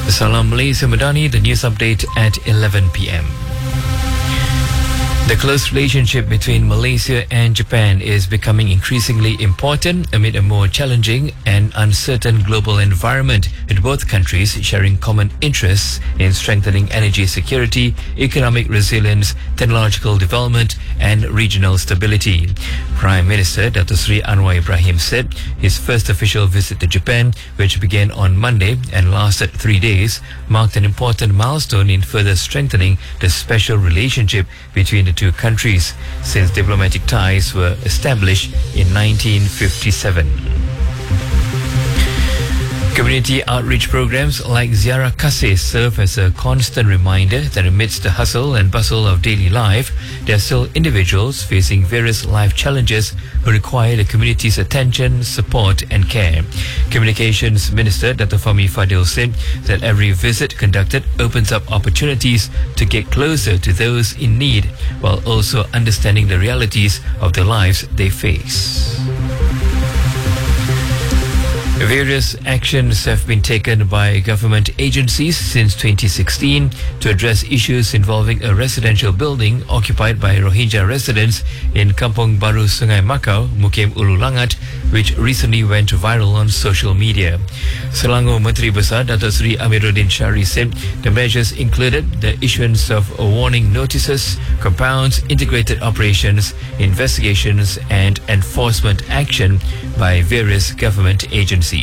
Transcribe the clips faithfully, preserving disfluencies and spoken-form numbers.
Salam Malaysia Madani, the news update at eleven p m. The close relationship between Malaysia and Japan is becoming increasingly important amid a more challenging and uncertain global environment, with both countries sharing common interests in strengthening energy security, economic resilience, technological development and regional stability. Prime Minister Dato Sri Anwar Ibrahim said his first official visit to Japan, which began on Monday and lasted three days, marked an important milestone in further strengthening the special relationship between the two countries since diplomatic ties were established in nineteen fifty-seven. Community outreach programs like Ziarah Kasih serve as a constant reminder that amidst the hustle and bustle of daily life, there are still individuals facing various life challenges who require the community's attention, support and care. Communications Minister Dato Fahmi Fadil said that every visit conducted opens up opportunities to get closer to those in need, while also understanding the realities of the lives they face. Various actions have been taken by government agencies since twenty sixteen to address issues involving a residential building occupied by Rohingya residents in Kampung Baru Sungai Makau, Mukim Ulu Langat, which recently went viral on social media. Selangor Menteri Besar Dato Sri Amiruddin Shari said the measures included the issuance of warning notices, compounds, integrated operations, investigations and enforcement action by various government agencies.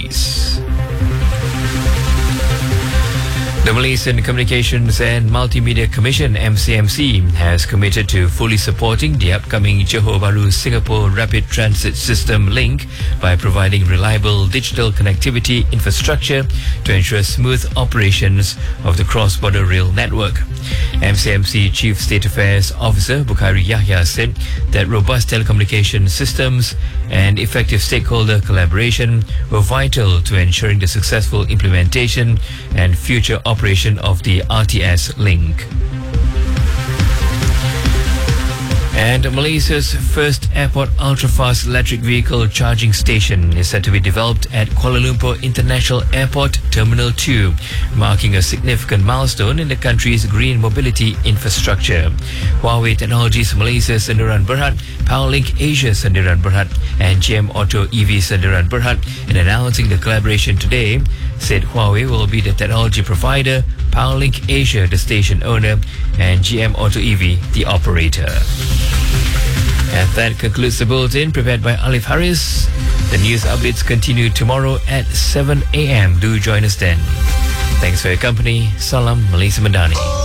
The Malaysian Communications and Multimedia Commission M C M C has committed to fully supporting the upcoming Johor Bahru Singapore Rapid Transit System link by providing reliable digital connectivity infrastructure to ensure smooth operations of the cross-border rail network. M C M C Chief State Affairs Officer Bukhari Yahya said that robust telecommunication systems and effective stakeholder collaboration were vital to ensuring the successful implementation and future operation of the R T S link. And Malaysia's first airport ultra-fast electric vehicle charging station is set to be developed at Kuala Lumpur International Airport Terminal two, marking a significant milestone in the country's green mobility infrastructure. Huawei Technologies Malaysia Sendirian Berhad, Powerlink Asia Sendirian Berhad and G M Auto E V Sendirian Berhad, in announcing the collaboration today, said Huawei will be the technology provider, Powerlink Asia the station owner and G M Auto E V the operator. And that concludes the bulletin prepared by Alif Haris. The news updates continue tomorrow at seven a m. Do join us then. Thanks for your company. Salam Malaysia Madani.